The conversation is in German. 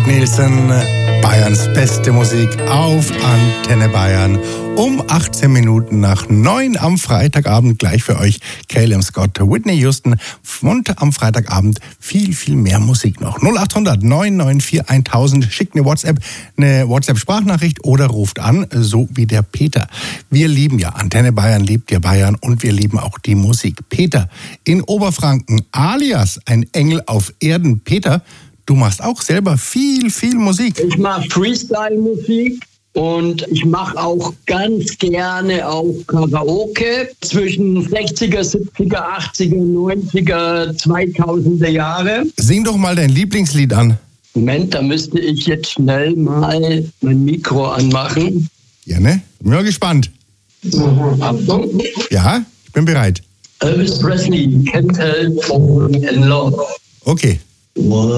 Whitney Houston, Bayerns beste Musik auf Antenne Bayern. Um 18 Minuten nach 9 am Freitagabend gleich für euch Caleb Scott, Whitney Houston und am Freitagabend viel, viel mehr Musik noch. 0800 994 1000, schickt eine WhatsApp-Sprachnachricht oder ruft an, so wie der Peter. Wir lieben ja, Antenne Bayern liebt ja Bayern und wir lieben auch die Musik. Peter in Oberfranken, alias ein Engel auf Erden. Peter, du machst auch selber viel, viel Musik. Ich mache Freestyle-Musik. Und ich mache auch ganz gerne auch Karaoke zwischen 60er, 70er, 80er, 90er, 2000er Jahre. Sing doch mal dein Lieblingslied an. Moment, da müsste ich jetzt schnell mal mein Mikro anmachen. Ja, ne? Bin mal gespannt. Achtung. Ja, ich bin bereit. Elvis Presley, Can't Help Falling in Love. Okay.